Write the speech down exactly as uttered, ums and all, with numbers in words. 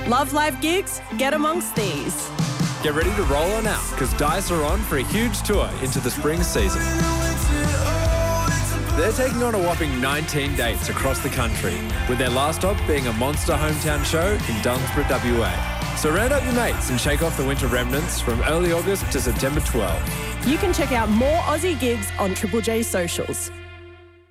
Love live gigs? Get amongst these. Get ready to roll on out because Dice are on for a huge tour into the spring season. They're taking on a whopping nineteen dates across the country, with their last stop being a monster hometown show in Dunsborough, W A. So round up your mates and shake off the winter remnants from early August to September twelfth. You can check out more Aussie gigs on Triple J socials.